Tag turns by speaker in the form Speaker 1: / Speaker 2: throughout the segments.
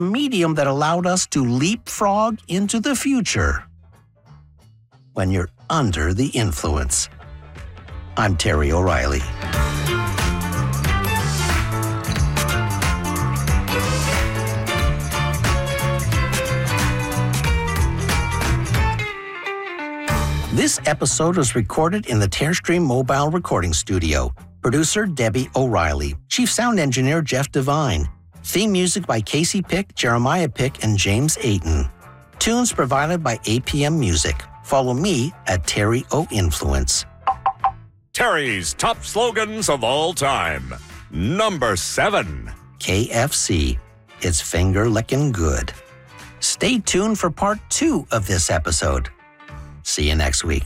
Speaker 1: medium that allowed us to leapfrog into the future when you're under the influence. I'm Terry O'Reilly. This episode was recorded in the Tearstream Mobile Recording Studio. Producer Debbie O'Reilly. Chief Sound Engineer Jeff Devine. Theme music by Casey Pick, Jeremiah Pick, and James Ayton. Tunes provided by APM Music. Follow me at Terry O Influence.
Speaker 2: Terry's top slogans of all time. Number 7.
Speaker 1: KFC. It's finger-licking good. Stay tuned for part 2 of this episode. See you next week.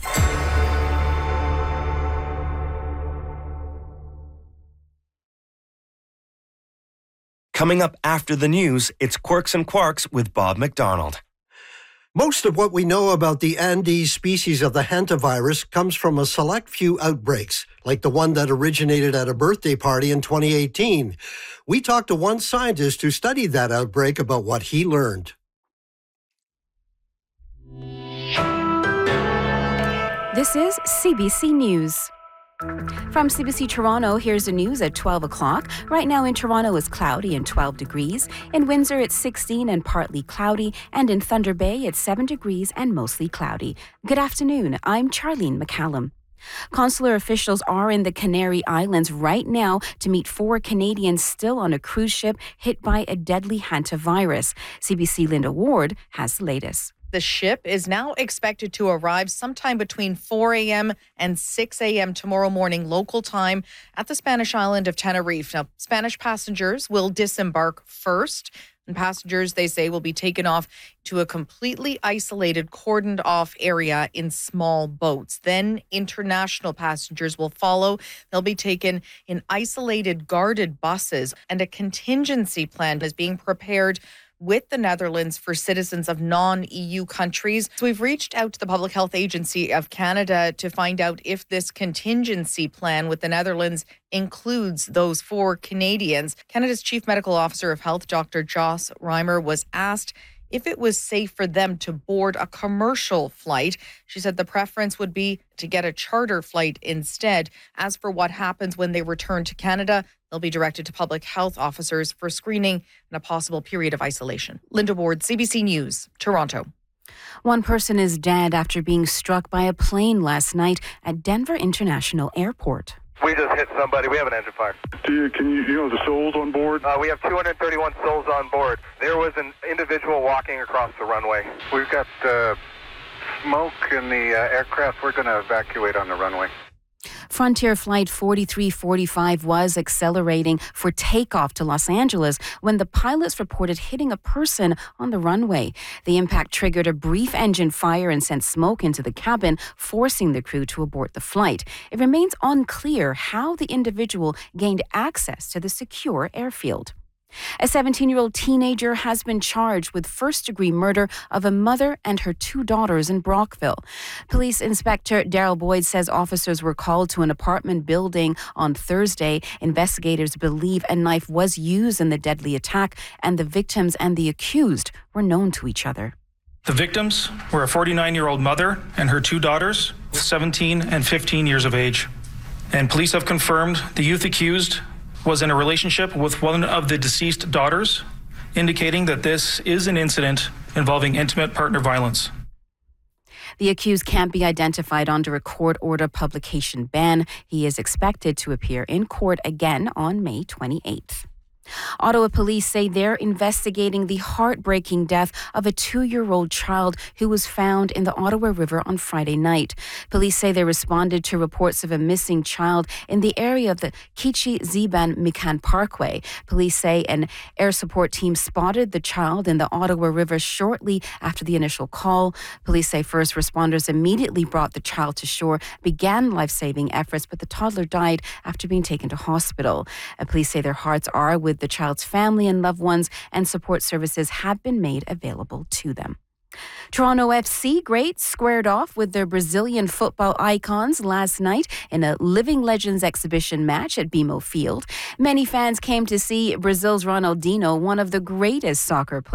Speaker 3: Coming up after the news, it's Quirks and Quarks with Bob McDonald.
Speaker 4: Most of what we know about the Andes species of the hantavirus comes from a select few outbreaks, like the one that originated at a birthday party in 2018. We talked to one scientist who studied that outbreak about what he learned.
Speaker 5: This is CBC News. From CBC Toronto, here's the news at 12 o'clock. Right now in Toronto it's cloudy and 12 degrees. In Windsor it's 16 and partly cloudy. And in Thunder Bay it's 7 degrees and mostly cloudy. Good afternoon. I'm Charlene McCallum. Consular officials are in the Canary Islands right now to meet 4 Canadians still on a cruise ship hit by a deadly hantavirus. CBC Linda Ward has the latest.
Speaker 6: The ship is now expected to arrive sometime between 4 a.m. and 6 a.m. tomorrow morning local time at the Spanish island of Tenerife. Now, Spanish passengers will disembark first, and passengers, they say, will be taken off to a completely isolated, cordoned off area in small boats. Then international passengers will follow. They'll be taken in isolated, guarded buses, and a contingency plan is being prepared with the Netherlands for citizens of non-EU countries. So we've reached out to the Public Health Agency of Canada to find out if this contingency plan with the Netherlands includes those 4 Canadians. Canada's Chief Medical Officer of Health, Dr. Joss Reimer, was asked if it was safe for them to board a commercial flight. She said the preference would be to get a charter flight instead. As for what happens when they return to Canada, they'll be directed to public health officers for screening and a possible period of isolation. Linda Ward, CBC News, Toronto.
Speaker 5: One person is dead after being struck by a plane last night at Denver International Airport.
Speaker 7: We just hit somebody. We have an engine fire.
Speaker 8: Can you know the souls on board?
Speaker 7: We have 231 souls on board. There was an individual walking across the runway. We've got smoke in the aircraft. We're going to evacuate on the runway.
Speaker 5: Frontier Flight 4345 was accelerating for takeoff to Los Angeles when the pilots reported hitting a person on the runway. The impact triggered a brief engine fire and sent smoke into the cabin, forcing the crew to abort the flight. It remains unclear how the individual gained access to the secure airfield. A 17-year-old teenager has been charged with first-degree murder of a mother and her 2 daughters in Brockville. Police Inspector Daryl Boyd says officers were called to an apartment building on Thursday. Investigators believe a knife was used in the deadly attack, and the victims and the accused were known to each other.
Speaker 9: The victims were a 49-year-old mother and her 2 daughters, 17 and 15 years of age. And police have confirmed the youth accused was in a relationship with one of the deceased daughters, indicating that this is an incident involving intimate partner violence.
Speaker 5: The accused can't be identified under a court order publication ban. He is expected to appear in court again on May 28th. Ottawa police say they're investigating the heartbreaking death of a 2-year-old child who was found in the Ottawa River on Friday night. Police say they responded to reports of a missing child in the area of the Kichi-Ziban-Mikan Parkway. Police say an air support team spotted the child in the Ottawa River shortly after the initial call. Police say first responders immediately brought the child to shore, began life-saving efforts, but the toddler died after being taken to hospital. Police say their hearts are with the child's family and loved ones, and support services have been made available to them. Toronto FC greats squared off with their Brazilian football icons last night in a Living Legends exhibition match at BMO Field. Many fans came to see Brazil's Ronaldinho, one of the greatest soccer players